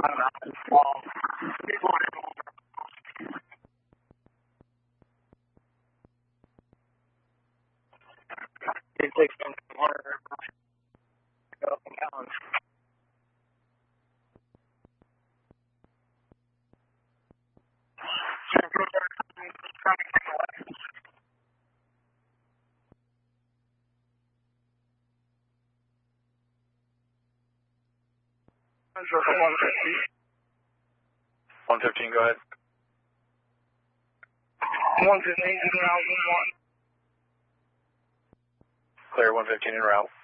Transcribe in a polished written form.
It takes them to water. Go up and down. Circle 115, go ahead. 115 en route, 1. Clear 115 en route.